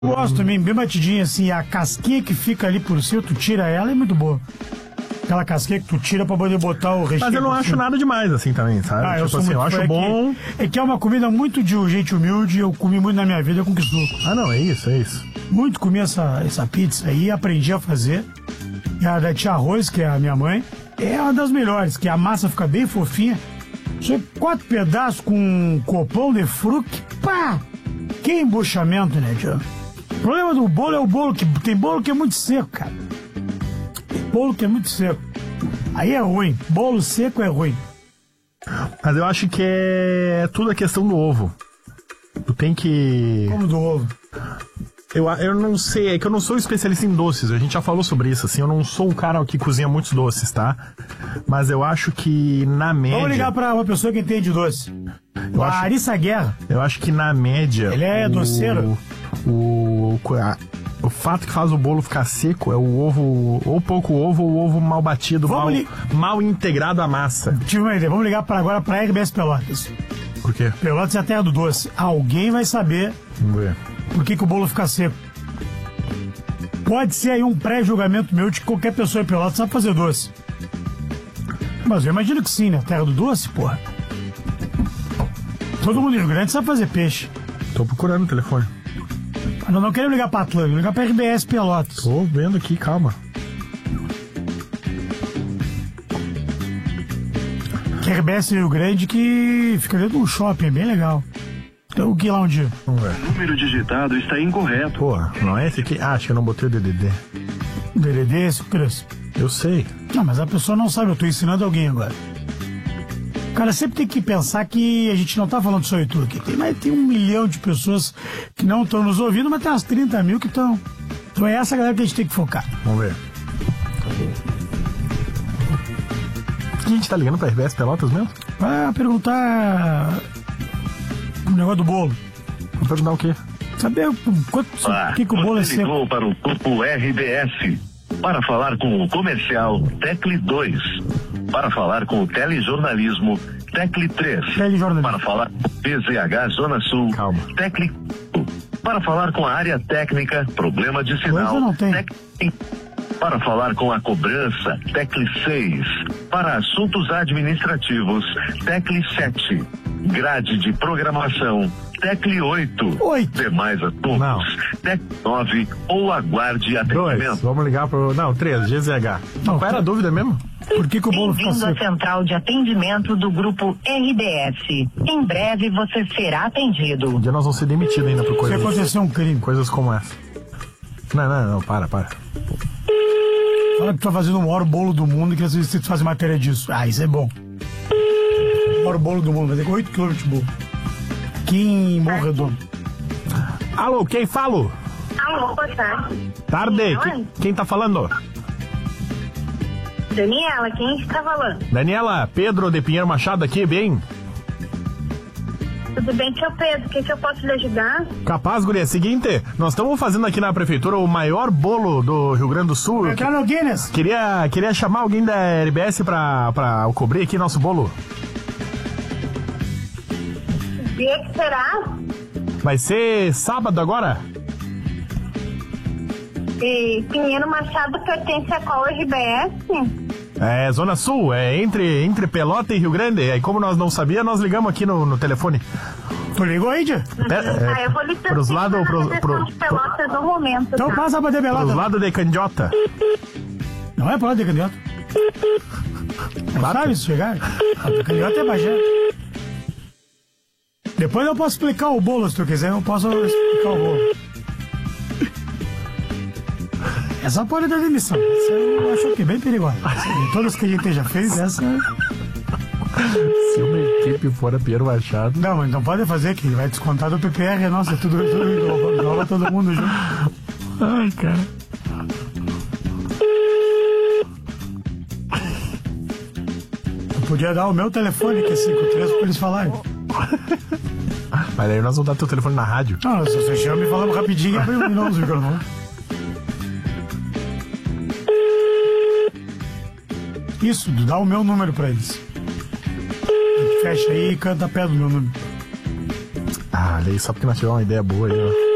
Gosto também, bem batidinha assim, a casquinha que fica ali por cima, tu tira ela, é muito boa. Aquela casquinha que tu tira pra poder botar o recheio. Mas eu não acho nada demais assim também, sabe? Ah, tipo assim, eu acho bom. Que é uma comida muito de gente humilde, eu comi muito na minha vida com quisuco. Ah, não, é isso. Muito comi essa pizza aí, aprendi a fazer. E a da tia Arroz, que é a minha mãe, é uma das melhores, que a massa fica bem fofinha. Só 4 pedaços com um copão de fruque, pá! Que embuchamento, né, tio? O problema do bolo é o bolo, que tem bolo que é muito seco, cara. Tem bolo que é muito seco. Aí é ruim. Bolo seco é ruim. Mas eu acho que é tudo a questão do ovo. Tu tem que... Como do ovo? Eu não sei, é que eu não sou especialista em doces. A gente já falou sobre isso, assim. Eu não sou um cara que cozinha muitos doces, tá? Mas eu acho que na média... Vamos ligar pra uma pessoa que entende doce. A Arissa Guerra. Eu acho que na média... Ele é doceiro? O fato que faz o bolo ficar seco é o ovo, ou pouco ovo, ou ovo mal batido, mal integrado à massa. Tive uma ideia, vamos ligar agora pra RBS Pelotas. Por quê? Pelotas é a terra do doce. Alguém vai saber por que o bolo fica seco. Pode ser aí um pré-julgamento meu de que qualquer pessoa em Pelotas sabe fazer doce. Mas eu imagino que sim, né? Terra do doce, porra. Todo mundo em Rio Grande sabe fazer peixe. Tô procurando o telefone. Não quero ligar pra Atlântico, ligar pra RBS Pelotas. Tô vendo aqui, calma. Que RBS Rio Grande que fica dentro de um shopping, é bem legal. Então o que lá um dia? Vamos ver. O número digitado está incorreto. Porra, não é esse aqui? Ah, acho que eu não botei o DDD. DDD, esse preço? Eu sei. Não, mas a pessoa não sabe, eu tô ensinando alguém agora. O cara sempre tem que pensar que a gente não tá falando só eu e tu aqui. Tem 1 milhão de pessoas que não estão nos ouvindo, mas tem umas 30 mil que estão. Então é essa galera que a gente tem que focar. Vamos ver. A gente tá ligando pra RBS Pelotas mesmo? Pra perguntar o negócio do bolo. Vou perguntar o quê? Saber o que o bolo é seco. Ligou para o grupo RBS. Para falar com o comercial, tecle 2. Para falar com o telejornalismo, tecle 3. Para falar com o PZH Zona Sul, tecle 4. Para falar com a área técnica, problema de sinal, tecle 5. Para falar com a cobrança, tecle 6. Para assuntos administrativos, tecle 7. Grade de programação, tecle 8. Demais assuntos, tecle 9 ou aguarde atendimento. 2, vamos ligar pro... Não, 3, GZH. Qual era a dúvida mesmo? Por que o bolo fica seco? Bem-vindo à central de atendimento do grupo RBS. Em breve você será atendido. Um dia nós vamos ser demitidos ainda por coisas... Se acontecer um crime. Coisas como essa. Não, para. Fala que tu tá fazendo o maior bolo do mundo e que às vezes tu faz matéria disso. Ah, isso é bom. O maior bolo do mundo, vai ter 8 km de bolo. Aqui em Morro Redondo. Alô, quem falo? Alô, boa tarde. Tarde, quem tá falando? Daniela, quem está falando? Daniela, Pedro de Pinheiro Machado aqui, bem? Tudo bem, tio Pedro, o que eu posso lhe ajudar? Capaz, guria, é seguinte, nós estamos fazendo aqui na prefeitura o maior bolo do Rio Grande do Sul. Eu quero Guinness. Queria chamar alguém da RBS pra cobrir aqui nosso bolo. Dia que será? Vai ser sábado agora? E Pinheiro Machado pertence a qual RBS? É, Zona Sul, é entre Pelota e Rio Grande. Aí como nós não sabíamos, nós ligamos aqui no telefone. Tu ligou aí, Dia? Eu vou lhe pros lados de Pelotas no momento. Então tá? passa pra Pelota. Pros lados de Candiota. Não é Pelota de Candiota. Não sabe isso chegar? A Candiota é Bagé. Depois eu posso explicar o bolo, se tu quiser, eu posso explicar o bolo. Essa pode dar demissão. Essa eu acho que é bem perigosa. De todas que a gente já fez, essa... Se uma equipe for a Pinheiro Machado... Não, mas não pode fazer, que vai descontar do PPR, nossa, tudo igual todo mundo junto. Ai, cara. Eu podia dar o meu telefone, que é 53, pra eles falarem. Mas aí nós vamos dar teu telefone na rádio. Não, se você chama e falamos rapidinho, abre um minuto, microfone. Isso, dá o meu número pra eles. Fecha aí e canta perto do meu número. Ah, olha aí, só porque nós tivemos uma ideia boa aí, ó.